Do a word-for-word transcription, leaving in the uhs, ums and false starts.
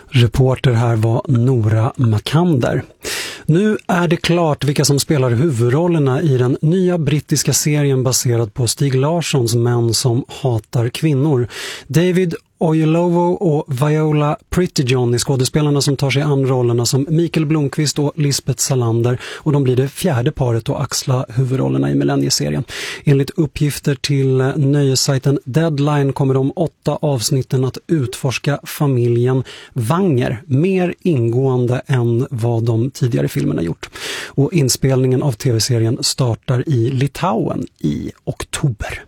Reporter här var Nora Makander. Nu är det klart vilka som spelar huvudrollerna i den nya brittiska serien baserad på Stig Larssons Män som hatar kvinnor. David Oyelowo och Viola Prettyjohn är skådespelarna som tar sig an rollerna som Mikael Blomqvist och Lisbeth Salander, och de blir det fjärde paret att axla huvudrollerna i Millennieserien. Enligt uppgifter till nöjessajten Deadline kommer de åtta avsnitten att utforska familjen Wanger mer ingående än vad de tidigare filmerna gjort. Och inspelningen av tv-serien startar i Litauen i oktober.